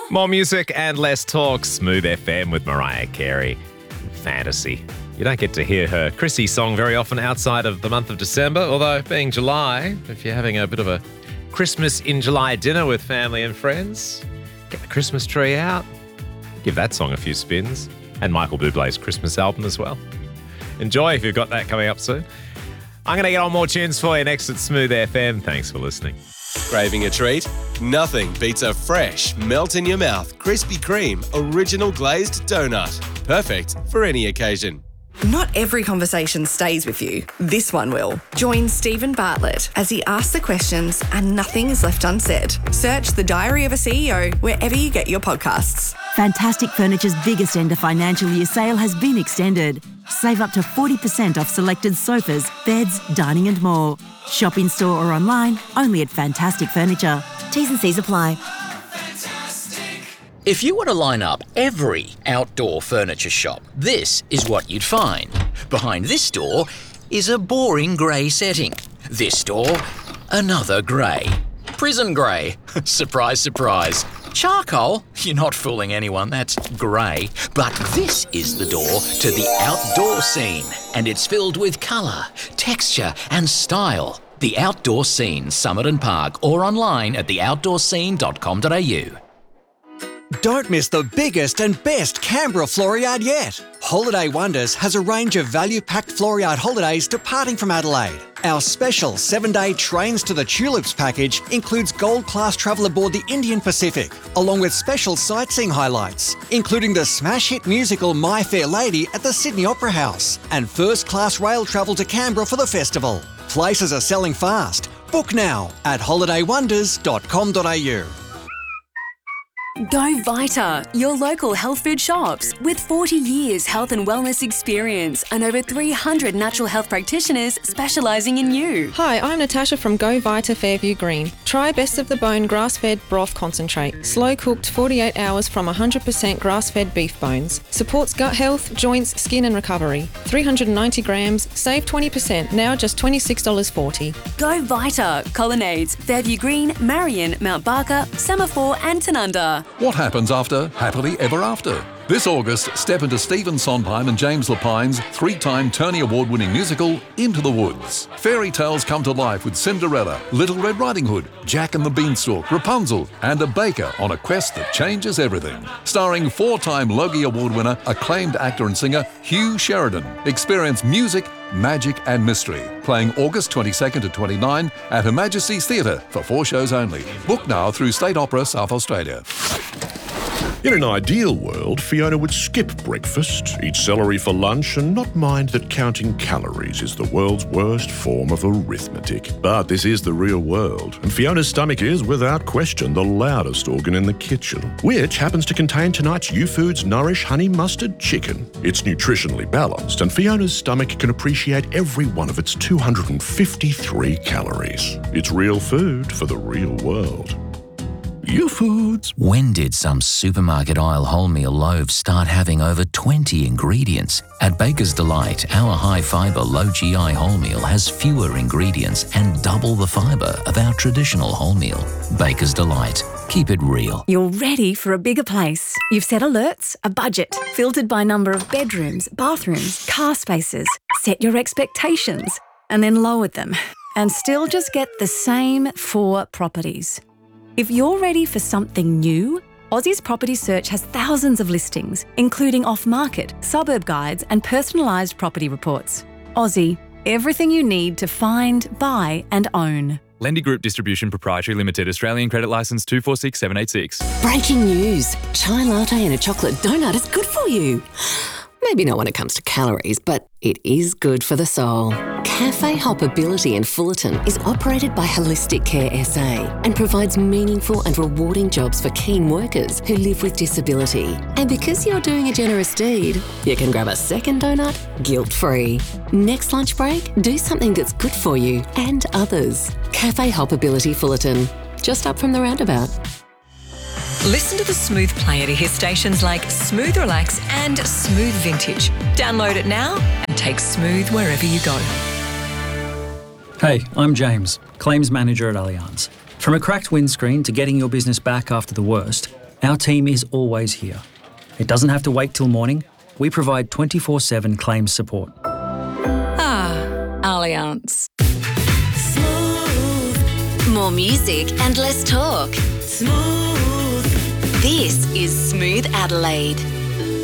More music and less talk. Smooth FM with Mariah Carey. Fantasy. You don't get to hear her Chrissy song very often outside of the month of December, although being July, if you're having a bit of a Christmas in July dinner with family and friends, get the Christmas tree out, give that song a few spins, and Michael Bublé's Christmas album as well. Enjoy if you've got that coming up soon. I'm going to get on more tunes for you next at Smooth FM. Thanks for listening. Craving a treat? Nothing beats a fresh, melt-in-your-mouth Krispy Kreme original glazed donut. Perfect for any occasion. Not every conversation stays with you. This one will. Join Stephen Bartlett as he asks the questions and nothing is left unsaid. Search The Diary of a CEO wherever you get your podcasts. Fantastic Furniture's biggest end of financial year sale has been extended. Save up to 40% off selected sofas, beds, dining and more. Shop in store or online, only at Fantastic Furniture. T's and C's apply. If you were to line up every outdoor furniture shop, this is what you'd find. Behind this door is a boring grey setting. This door, another grey. Prison grey. Surprise, surprise. Charcoal? You're not fooling anyone, that's grey. But this is the door to the outdoor scene, and it's filled with colour, texture and style. The Outdoor Scene, Summit and Park, or online at theoutdoorscene.com.au. Don't miss the biggest and best Canberra Floriade yet. Holiday Wonders has a range of value-packed Floriade holidays departing from Adelaide. Our special 7-day Trains to the Tulips package includes gold-class travel aboard the Indian Pacific, along with special sightseeing highlights, including the smash hit musical My Fair Lady at the Sydney Opera House, and first-class rail travel to Canberra for the festival. Places are selling fast. Book now at holidaywonders.com.au. Go Vita, your local health food shops. With 40 years health and wellness experience and over 300 natural health practitioners specialising in you. Hi, I'm Natasha from Go Vita Fairview Green. Try Best of the Bone grass-fed broth concentrate. Slow cooked 48 hours from 100% grass-fed beef bones. Supports gut health, joints, skin and recovery. 390 grams, save 20%, now just $26.40. Go Vita, Colonnades, Fairview Green, Marion, Mount Barker, Semaphore and Tanunda. What happens after Happily Ever After? This August, step into Stephen Sondheim and James Lapine's 3-time Tony Award-winning musical, Into the Woods. Fairy tales come to life with Cinderella, Little Red Riding Hood, Jack and the Beanstalk, Rapunzel, and a baker on a quest that changes everything. Starring 4-time Logie Award winner, acclaimed actor and singer Hugh Sheridan. Experience music, magic and mystery. Playing August 22nd to 29 at Her Majesty's Theatre for 4 shows only. Book now through State Opera South Australia. In an ideal world, Fiona would skip breakfast, eat celery for lunch, and not mind that counting calories is the world's worst form of arithmetic. But this is the real world, and Fiona's stomach is, without question, the loudest organ in the kitchen, which happens to contain tonight's U-Foods Nourish Honey Mustard Chicken. It's nutritionally balanced, and Fiona's stomach can appreciate every one of its 253 calories. It's real food for the real world. U-Foods. When did some supermarket aisle wholemeal loaves start having over 20 ingredients? At Baker's Delight, our high-fibre, low-GI wholemeal has fewer ingredients and double the fibre of our traditional wholemeal. Baker's Delight. Keep it real. You're ready for a bigger place. You've set alerts, a budget, filtered by number of bedrooms, bathrooms, car spaces. Set your expectations and then lowered them and still just get the same 4 properties. If you're ready for something new, Aussie's Property Search has thousands of listings, including off-market, suburb guides and personalised property reports. Aussie, everything you need to find, buy and own. Lendy Group Distribution Proprietary Limited, Australian Credit Licence 246786. Breaking news. Chai latte and a chocolate donut is good for you. Maybe not when it comes to calories, but it is good for the soul. Cafe Hoppability in Fullerton is operated by Holistic Care SA and provides meaningful and rewarding jobs for keen workers who live with disability. And because you're doing a generous deed, you can grab a second donut guilt-free. Next lunch break, do something that's good for you and others. Cafe Hoppability Fullerton, just up from the roundabout. Listen to the Smooth Player to hear stations like Smooth Relax and Smooth Vintage. Download it now and take Smooth wherever you go. Hey, I'm James, Claims Manager at Allianz. From a cracked windscreen to getting your business back after the worst, Our team is always here. It doesn't have to wait till morning. We provide 24/7 claims support. Allianz. More music and less talk. Smooth. This is Smooth Adelaide.